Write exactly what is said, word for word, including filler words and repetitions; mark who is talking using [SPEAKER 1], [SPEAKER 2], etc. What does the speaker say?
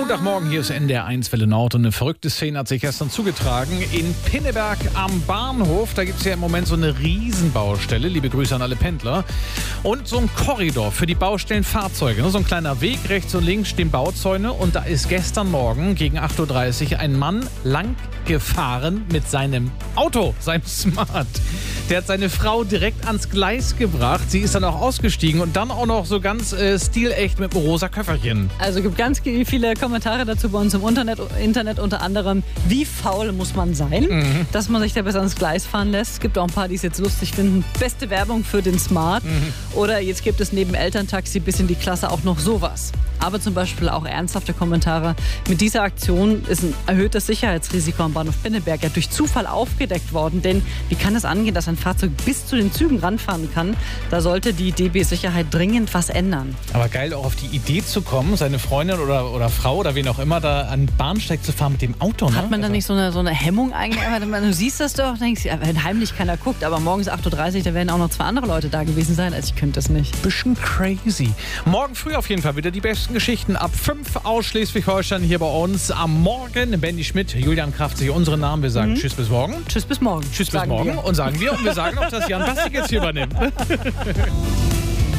[SPEAKER 1] Montagmorgen, hier ist N D R eins Welle Nord und eine verrückte Szene hat sich gestern zugetragen in Pinneberg am Bahnhof. Da gibt es ja im Moment so eine Riesenbaustelle, liebe Grüße an alle Pendler, und so ein Korridor für die Baustellenfahrzeuge. So ein kleiner Weg, rechts und links stehen Bauzäune und da ist gestern Morgen gegen acht Uhr dreißig ein Mann lang gefahren mit seinem Auto, seinem Smart. Der hat seine Frau direkt ans Gleis gebracht. Sie ist dann auch ausgestiegen und dann auch noch so ganz äh, stilecht mit einem rosa Köfferchen.
[SPEAKER 2] Also gibt ganz viele Kommentare dazu bei uns im Internet, Internet unter anderem, wie faul muss man sein, mhm. dass man sich da bis ans Gleis fahren lässt. Es gibt auch ein paar, die es jetzt lustig finden. Beste Werbung für den Smart. Mhm. Oder jetzt gibt es neben Elterntaxi bis in die Klasse auch noch sowas. Aber zum Beispiel auch ernsthafte Kommentare. Mit dieser Aktion ist ein erhöhtes Sicherheitsrisiko am Bahnhof Pinneberg ja durch Zufall aufgedeckt worden. Denn wie kann es angehen, dass ein Fahrzeug bis zu den Zügen ranfahren kann? Da sollte die D B Sicherheit dringend was ändern.
[SPEAKER 1] Aber geil, auch auf die Idee zu kommen, seine Freundin oder, oder Frau oder wen auch immer da an den Bahnsteig zu fahren mit dem Auto. Ne?
[SPEAKER 2] Hat man da
[SPEAKER 1] also
[SPEAKER 2] nicht so eine, so eine Hemmung eigentlich? Du siehst das doch, denkst, wenn heimlich keiner guckt. Aber morgens acht Uhr dreißig, da werden auch noch zwei andere Leute da gewesen sein. Also ich könnte das nicht.
[SPEAKER 1] Bisschen crazy. Morgen früh auf jeden Fall wieder die besten Geschichten ab fünf aus Schleswig-Holstein hier bei uns. Am Morgen Benny Schmidt, Julian Kraft, sich unsere Namen. Wir sagen mhm. Tschüss bis morgen.
[SPEAKER 2] Tschüss bis morgen.
[SPEAKER 1] Tschüss bis morgen. Wir. Und sagen wir. Und wir sagen auch, dass Jan Bastik jetzt hier übernimmt.